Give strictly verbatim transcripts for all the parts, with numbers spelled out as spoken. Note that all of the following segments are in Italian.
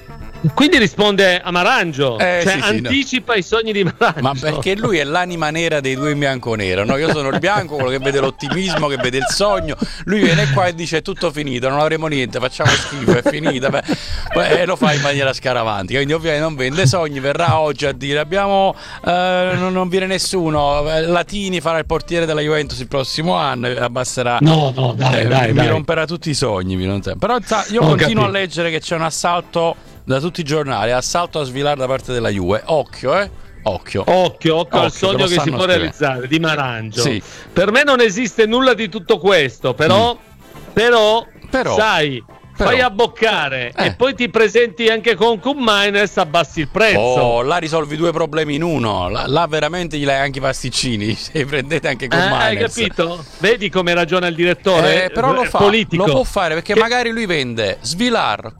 Quindi risponde a Marangio, eh, cioè sì, sì, anticipa no. i sogni di Marangio. Ma perché lui è l'anima nera dei due in bianco-nero, no? Io sono il bianco, quello che vede l'ottimismo, che vede il sogno. Lui viene qua e dice: è tutto finito, non avremo niente, facciamo schifo, è finita. Beh, e lo fa in maniera scaramantica. Quindi ovviamente non vende sogni, verrà oggi a dire: abbiamo eh, non, non viene nessuno, Latini farà il portiere della Juventus il prossimo anno e abbasserà. No, no, dai, eh, dai, mi dai. romperà tutti i sogni. Mi non però io Ho continuo capito. a leggere che c'è un assalto da tutti i giornali, assalto a Svilar da parte della Juve. Occhio, eh? Occhio. Occhio, occhio al sogno che, che si può scrivere. realizzare di Marangio. Sì. Per me non esiste nulla di tutto questo, però, mm. però, però, sai, però. fai abboccare eh. e poi ti presenti anche con Cup Miners, abbassi il prezzo. Oh, là risolvi due problemi in uno. Là, là veramente gli dai anche i pasticcini. Se prendete anche con eh, Miners. Hai capito? Vedi come ragiona il direttore? Eh, però lo fa, politico. lo può fare perché che... magari lui vende Svilar,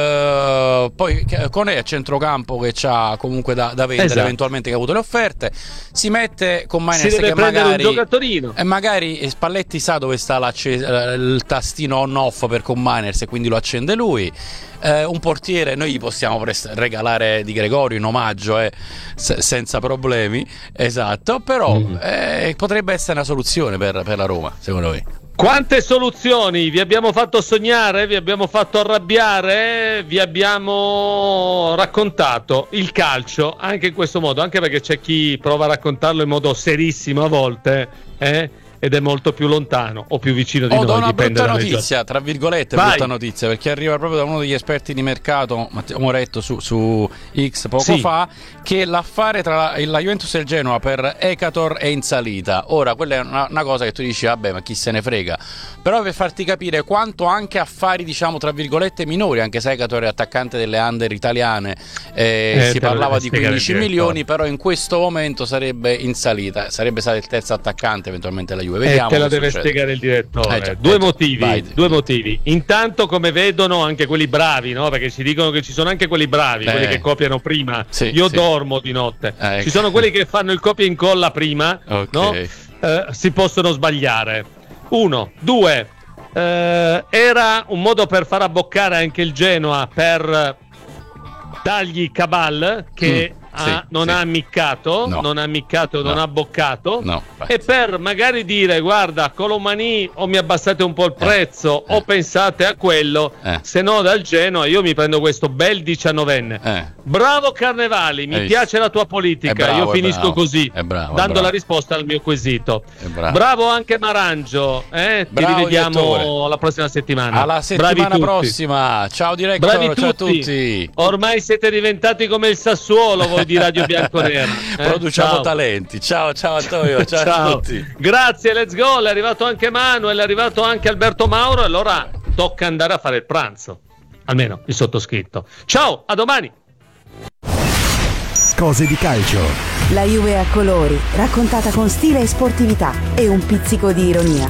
eh, poi Koné a centrocampo che c'ha comunque da, da vendere, esatto. eventualmente che ha avuto le offerte. Si mette con Miners si deve che prendere magari un giocatorino. E magari Spalletti sa dove sta il tastino on-off per con Miners e quindi lo accende lui. Eh, un portiere noi gli possiamo prest- regalare Di Gregorio in omaggio eh, se- senza problemi, esatto, però mm. eh, potrebbe essere una soluzione per, per la Roma, secondo me. Quante soluzioni vi abbiamo fatto sognare, vi abbiamo fatto arrabbiare, vi abbiamo raccontato il calcio anche in questo modo, anche perché c'è chi prova a raccontarlo in modo serissimo a volte, eh? Ed è molto più lontano o più vicino di oh, noi. Do una dipende brutta notizia, tra virgolette, Vai. brutta notizia, perché arriva proprio da uno degli esperti di mercato, Matteo Moretto, su, su X poco sì. fa, che l'affare tra la, la Juventus e il Genoa per Ekator è in salita. Ora, quella è una, una cosa che tu dici, vabbè, ma chi se ne frega. Però per farti capire quanto anche affari, diciamo, tra virgolette minori, anche se Ekator è attaccante delle under italiane, eh, eh, si parlava di quindici milioni, però in questo momento sarebbe in salita, sarebbe stato il terzo attaccante eventualmente la Juve. Vediamo eh, te la deve succede. spiegare il direttore. Eh, già, due eh, motivi, vai. due motivi. Intanto, come vedono anche quelli bravi, no? Perché ci dicono che ci sono anche quelli bravi, eh. quelli che copiano prima. Sì, Io sì. dormo di notte. Eh, ci sono quelli che fanno il copia e incolla prima, okay. no? Eh, si possono sbagliare. Uno, due. Eh, era un modo per far abboccare anche il Genoa per dargli Cabal che mm. Sì, ah, non sì. ha ammiccato, no. non ha ammiccato, no. non ha boccato no, e per magari dire guarda Colomani o mi abbassate un po' il prezzo eh, o eh. pensate a quello, eh. se no dal Genoa io mi prendo questo bel diciannovenne. Eh. Bravo Carnevali, mi Hai piace visto? la tua politica, bravo, io finisco bravo. così, È bravo, dando bravo. la risposta al mio quesito. Bravo. bravo anche Marangio, eh? Ti Bravo, rivediamo direttore. la prossima settimana. Alla settimana prossima, ciao direttore, Bravi ciao tutti. a tutti. Ormai siete diventati come il Sassuolo voi di Radio Bianconera. Eh? Produciamo Ciao. talenti. Ciao, ciao Antonio, ciao, ciao a tutti. Grazie, let's go. È arrivato anche Manuel, è arrivato anche Alberto Mauro. Allora tocca andare a fare il pranzo, almeno il sottoscritto. Ciao, a domani. Cose di calcio. La Juve a colori, raccontata con stile e sportività e un pizzico di ironia.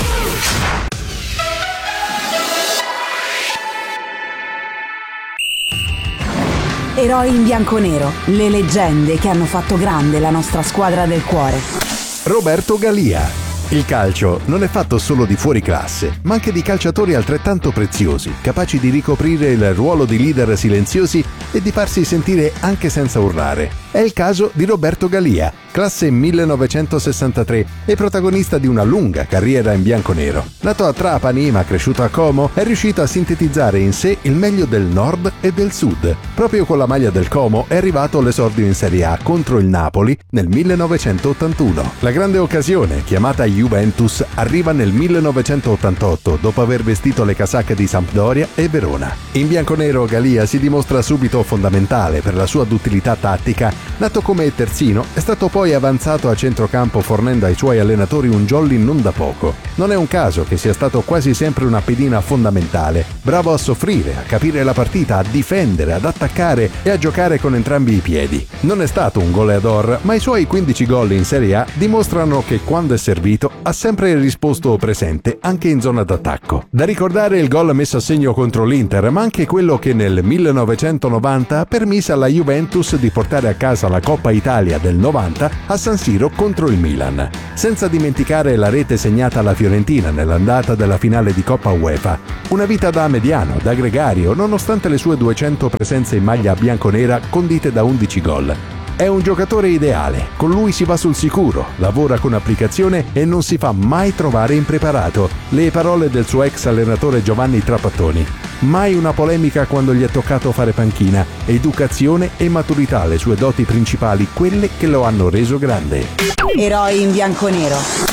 Eroi in bianconero, le leggende che hanno fatto grande la nostra squadra del cuore. Roberto Galia. Il calcio non è fatto solo di fuoriclasse, ma anche di calciatori altrettanto preziosi, capaci di ricoprire il ruolo di leader silenziosi e di farsi sentire anche senza urlare. È il caso di Roberto Galia, classe millenovecentosessantatré e protagonista di una lunga carriera in bianconero. Nato a Trapani ma cresciuto a Como, è riuscito a sintetizzare in sé il meglio del nord e del sud. Proprio con la maglia del Como è arrivato l'esordio in Serie A contro il Napoli nel millenovecentottantuno. La grande occasione, chiamata Juventus, arriva nel millenovecentottantotto dopo aver vestito le casacche di Sampdoria e Verona. In bianconero Galia si dimostra subito fondamentale per la sua duttilità tattica. Nato come terzino, è stato poi avanzato a centrocampo fornendo ai suoi allenatori un jolly non da poco. Non è un caso che sia stato quasi sempre una pedina fondamentale, bravo a soffrire, a capire la partita, a difendere, ad attaccare e a giocare con entrambi i piedi. Non è stato un goleador, ma i suoi quindici gol in Serie A dimostrano che quando è servito ha sempre risposto presente anche in zona d'attacco. Da ricordare il gol messo a segno contro l'Inter, ma anche quello che nel millenovecentonovanta permise alla Juventus di portare a casa alla Coppa Italia del novanta a San Siro contro il Milan. Senza dimenticare la rete segnata alla Fiorentina nell'andata della finale di Coppa UEFA. Una vita da mediano, da gregario, nonostante le sue duecento presenze in maglia bianconera condite da undici gol. È un giocatore ideale, con lui si va sul sicuro, lavora con applicazione e non si fa mai trovare impreparato. Le parole del suo ex allenatore Giovanni Trapattoni. Mai una polemica quando gli è toccato fare panchina. Educazione e maturità le sue doti principali, quelle che lo hanno reso grande. Eroi in bianconero.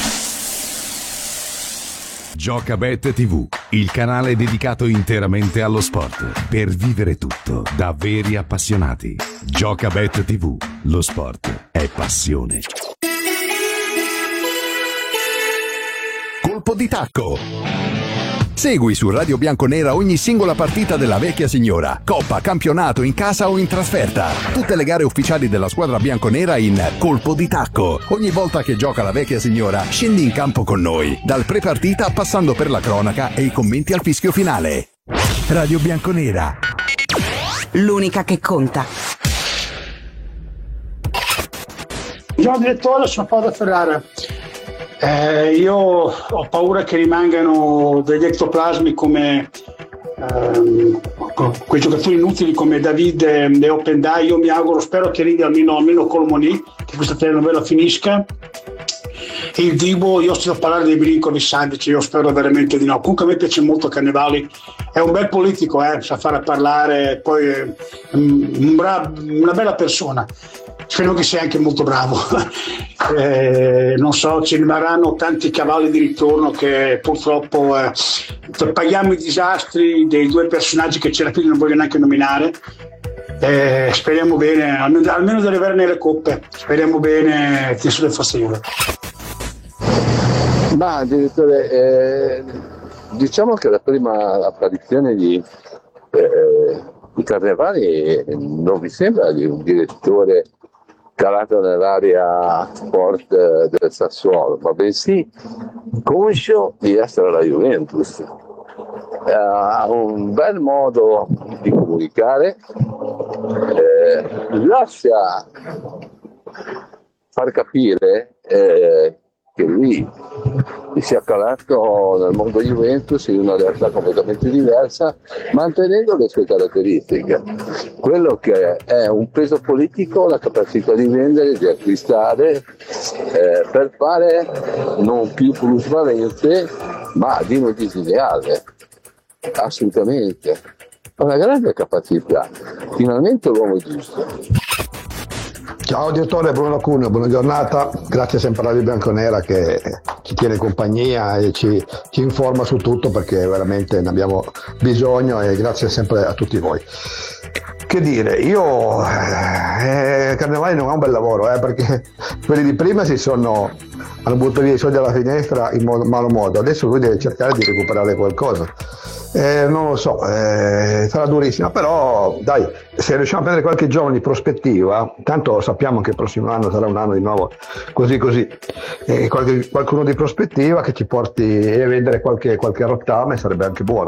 Giocabet tivù, il canale dedicato interamente allo sport, per vivere tutto da veri appassionati. Giocabet tivù, lo sport è passione. Colpo di tacco. Segui su Radio Bianconera ogni singola partita della vecchia signora, coppa, campionato, in casa o in trasferta. Tutte le gare ufficiali della squadra bianconera in Colpo di tacco. Ogni volta che gioca la vecchia signora, scendi in campo con noi, dal pre-partita passando per la cronaca e i commenti al fischio finale. Radio Bianconera. L'unica che conta. Buongiorno direttore, sono Paolo Ferrara. Eh, io ho paura che rimangano degli ectoplasmi come ehm, quei giocatori inutili come David e Opendai. Io mi auguro, spero che arrivi almeno, almeno Colmoni, che questa telenovela finisca. E il Divo, io ho sentito parlare dei Brincovi Sandici, io spero veramente di no. Comunque a me piace molto Cannavali, è un bel politico, eh, sa fare parlare, poi è un bra- una bella persona. Spero che sia anche molto bravo. eh, non so, ci rimarranno tanti cavalli di ritorno che purtroppo eh, paghiamo i disastri dei due personaggi che c'era qui, non voglio neanche nominare. Eh, speriamo bene, almeno, almeno di arrivare nelle coppe, speriamo bene che sulle fastidio. Ma direttore, eh, diciamo che la prima apparizione di, eh, di Carnevali non mi sembra di un direttore calato nell'area sport del Sassuolo, ma bensì conscio di essere la Juventus. Eh, ha un bel modo di comunicare, eh, lascia far capire eh, che lui si è calato nel mondo Juventus in una realtà completamente diversa, mantenendo le sue caratteristiche. Quello che è un peso politico, la capacità di vendere, di acquistare, eh, per fare non più plusvalenze, ma di un disideale. Assolutamente. Una grande capacità. Finalmente l'uomo giusto. Ciao direttore, Bruno Cuneo, buona giornata, grazie sempre a Radio Bianconera che ci tiene compagnia e ci, ci informa su tutto, perché veramente ne abbiamo bisogno, e grazie sempre a tutti voi. Che dire, io eh, Carnevali non ha un bel lavoro, eh, perché quelli di prima si sono hanno buttato via i soldi alla finestra in modo, malo modo, adesso lui deve cercare di recuperare qualcosa. Eh, non lo so, eh, sarà durissima, però dai, se riusciamo a prendere qualche giovane di prospettiva, tanto sappiamo che il prossimo anno sarà un anno di nuovo così così, eh, qualche, qualcuno di prospettiva che ci porti a vendere qualche, qualche rottame sarebbe anche buono.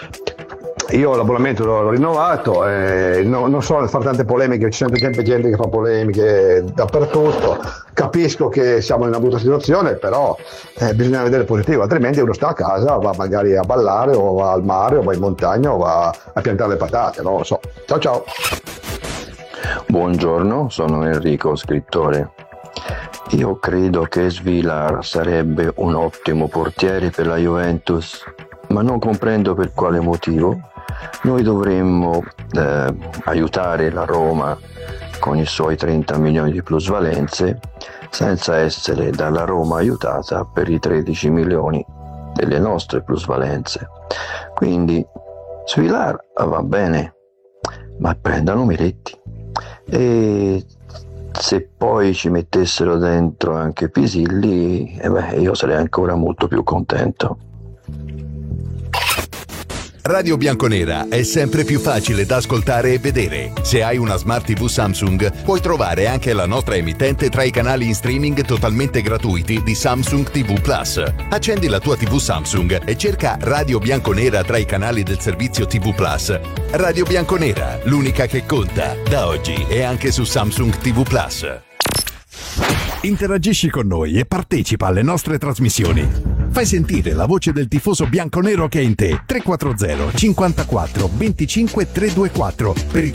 Io l'abbonamento l'ho, l'ho rinnovato, eh, no, non so fare tante polemiche, ci sento sempre gente che fa polemiche dappertutto, capisco che siamo in una brutta situazione, però eh, bisogna vedere il positivo, altrimenti uno sta a casa, va magari a ballare o va al mare o va in montagna o va a piantare le patate, non lo so. Ciao ciao. Buongiorno, sono Enrico, scrittore. Io credo che Svilar sarebbe un ottimo portiere per la Juventus, ma non comprendo per quale motivo noi dovremmo eh, aiutare la Roma con i suoi trenta milioni di plusvalenze senza essere dalla Roma aiutata per i tredici milioni delle nostre plusvalenze. Quindi Svilar va bene, ma prendano Miretti, e se poi ci mettessero dentro anche Pisilli, eh beh, io sarei ancora molto più contento. Radio Bianconera è sempre più facile da ascoltare e vedere. Se hai una Smart tivù Samsung, puoi trovare anche la nostra emittente tra i canali in streaming totalmente gratuiti di Samsung tivù Plus. Accendi la tua tivù Samsung e cerca Radio Bianconera tra i canali del servizio tivù Plus. Radio Bianconera, l'unica che conta, da oggi e anche su Samsung tivù Plus. Interagisci con noi e partecipa alle nostre trasmissioni. Fai sentire la voce del tifoso bianconero che è in te. tre quattro zero cinquantaquattro venticinque trecentoventiquattro per i